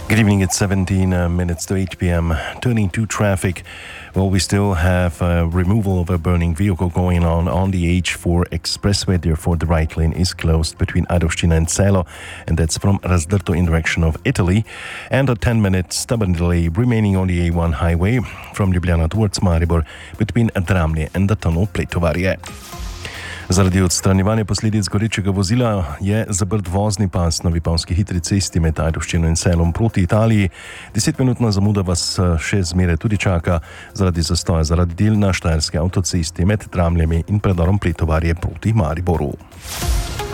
Good evening, it's 17 minutes to 8 p.m. Turning to traffic. Well, we still have removal of a burning vehicle going on the H4 expressway. Therefore, the right lane is closed between Adoština and Selo, and that's from Razdrto in direction of Italy. And a 10-minute stubborn delay remaining on the A1 highway from Ljubljana towards Maribor between Dramlje and the tunnel Pletovarje. Zaradi odstranjevanja posledic gorečega vozila je zaprt vozni pas na Vipavski hitri cesti med Ajdovščino in Selom proti Italiji. 10-minutna zamuda vas še zmeraj tudi čaka zaradi zastoja zaradi del na štajerski avtocesti med Dramljami in predorom Pletovarje proti Mariboru.